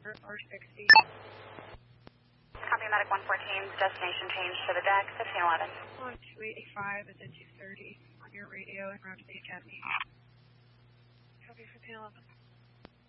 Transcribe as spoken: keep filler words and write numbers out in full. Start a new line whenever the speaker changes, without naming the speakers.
R sixty.
Copy Medic one fourteen, destination change to the deck, fifteen eleven.
On two eighty-five at the two thirty on your radio and route to the academy. Copy fifteen eleven.